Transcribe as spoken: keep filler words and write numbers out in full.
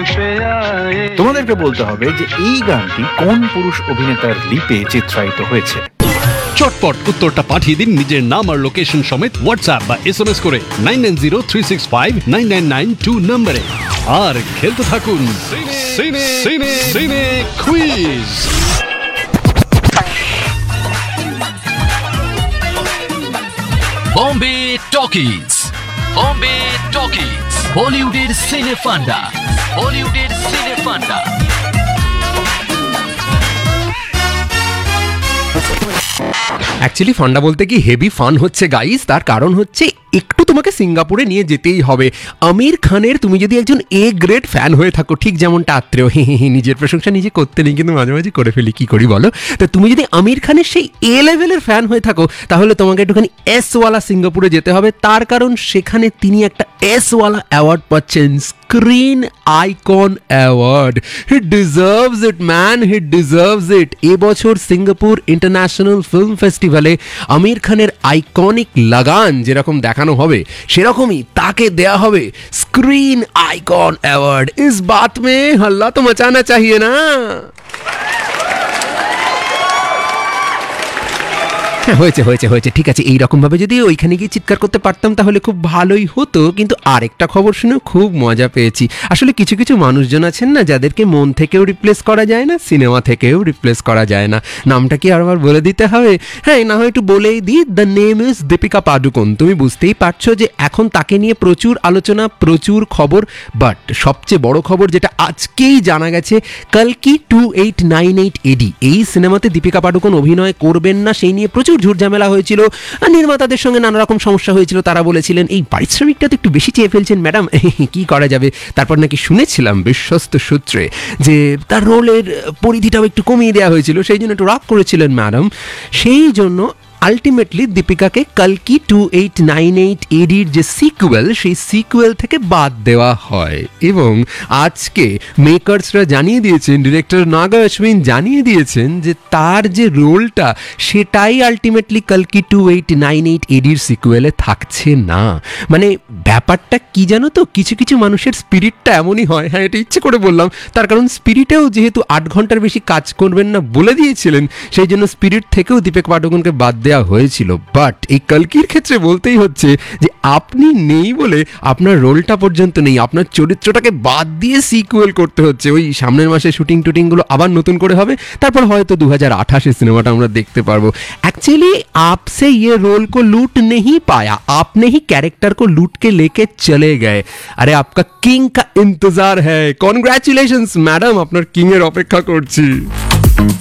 তোমাদেরকে বলতে হবে যে এই গানটি কোন পুরুষ অভিনেতার লিপে চিত্রায়িত হয়েছে। চটপট উত্তরটা পাঠিয়ে দিন নিজের নাম আর লোকেশন সমেত হোয়াটসঅ্যাপ বা এসএমএস করে nine nine zero three six five nine nine nine two নম্বরে। আর খেলতে থাকুন সিনে সিনে সিনে quiz. Bombay talkies, Bombay talkies, বলিউডের সিনে ফান্ডা, বলিউডের সিনে ফান্ডা। অ্যাকচুয়ালি ফান্ডা বলতে কি হেভি ফান হচ্ছে গাইস, তার কারণ হচ্ছে একটু তোমাকে সিঙ্গাপুরে নিয়ে যেতেই হবে। আমির খানের তুমি যদি একজন এ গ্রেড ফ্যান হয়ে থাকো, ঠিক যেমনটা আত্রেয়, হে হে নিজের প্রশংসা নিজে করতে নেই কিন্তু মাঝে মাঝে করে ফেলি, কি করি বলো। তো তুমি যদি আমির খানের সেই এ লেভেলের ফ্যান হয়ে থাকো তাহলে তোমাকে একটুখানি এসওয়ালা সিঙ্গাপুরে যেতে হবে, তার কারণ সেখানে তিনি একটা এসওয়ালা অ্যাওয়ার্ড পাচ্ছেন, স্ক্রিন আইকন অ্যাওয়ার্ড। হি ডিজার্ভস ইট ম্যান, হি ডিজার্ভস ইট। এবছর সিঙ্গাপুর ইন্টারন্যাশনাল ফিল্ম ফেস্টিভ্যালে আমির খানের আইকনিক লাগান যেরকম দেখানো হবে সেরকমই তাকে দেয়া হবে স্ক্রিন আইকন অ্যাওয়ার্ড। ইস বাত মে হল্লা তো মচানা চাহিয়ে না। হয়েছে হয়েছে হয়েছে ঠিক আছে, এইরকম ভাবে যদি ওইখানে গিয়ে চিৎকার করতে পারতাম তাহলে খুব ভালোই হতো। কিন্তু আরেকটা খবর শুনেও খুব মজা পেয়েছি। আসলে কিছু কিছু মানুষজন আছেন না যাদেরকে মন থেকেও রিপ্লেস করা যায় না, সিনেমা থেকেও রিপ্লেস করা যায় না। নামটা কি আবার বলে দিতে হবে? হ্যাঁ, না হয় একটু বলেই দিই। The name is Deepika Padukone. তুমি বুঝতেই পারছো যে এখন তাকে নিয়ে প্রচুর আলোচনা, প্রচুর খবর। বাট সবচেয়ে বড় খবর যেটা আজকেই জানা গেছে, কালকি টু এইট নাইন এইট এডি এই সিনেমাতে দীপিকা পাডুকোন অভিনয় করবেন না, সেই নিয়ে প্রচুর ঝুট ঝামেলা হয়েছিল। নির্মাতাদের সঙ্গে নানা রকম সমস্যা হয়েছিল, তারা বলেছিলেন এই পারিশ্রমিকটা তো একটু বেশি চেয়ে ফেলছেন ম্যাডাম, কি করা যাবে। তারপর নাকি শুনেছিলাম বিশ্বস্ত সূত্রে যে তার রোলের পরিধিটাও একটু কমিয়ে দেওয়া হয়েছিল, সেই জন্য একটু রাগ করেছিলেন ম্যাডাম। সেই জন্য ultimately দীপিকাকে কালকি two eight nine eight এডির যে সিকুয়েল, সেই সিকুয়েল থেকে বাদ দেওয়া হয়। এবং আজকে মেকার্সরা জানিয়ে দিয়েছেন, ডিরেক্টর নাগা অশ্বিন জানিয়ে দিয়েছেন যে তার যে রোলটা সেটাই ultimately কালকি two eight nine eight এডির সিকুয়েলে থাকছে না। মানে ব্যাপারটা কি জানো তো, কিছু কিছু মানুষের স্পিরিটটা এমনই হয়। হ্যাঁ, এটা ইচ্ছে করে বললাম, তার কারণ স্পিরিটেও যেহেতু আট ঘন্টার বেশি কাজ করবেন না বলে দিয়েছিলেন, সেই জন্য স্পিরিট থেকেও দীপিকা পাডুকোনকে বাদ দেওয়া হয়েছিল। বাট এই কালকির ক্ষেত্রে বলতেই হচ্ছে যে আপনি নেই বলে আপনার রোলটা পর্যন্ত নেই, আপনার চরিত্রটাকে বাদ দিয়ে সিকুয়েল করতে হচ্ছে। ওই সামনের মাসে শুটিং টুটিং গুলো আবার নতুন করে হবে, তারপর হয়তো দু হাজার আঠাশে সিনেমাটা আমরা দেখতে পারবো। एक्चुअली आपसे ये रोल को लूट नहीं पाया, आपने ही कैरेक्टर को लूट के लेके चले गए। अरे आपका किंग का इंतजार है। कॉन्ग्रेचुलेशंस मैडम, আপনার কিং এর অপেক্ষা করছি।